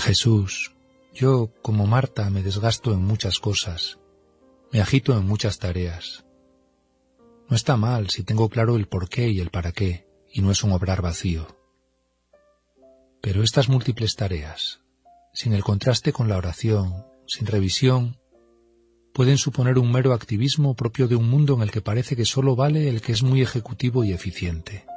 Jesús, yo, como Marta, me desgasto en muchas cosas, me agito en muchas tareas. No está mal si tengo claro el por qué y el para qué, y no es un obrar vacío. Pero estas múltiples tareas, sin el contraste con la oración, sin revisión, pueden suponer un mero activismo propio de un mundo en el que parece que solo vale el que es muy ejecutivo y eficiente.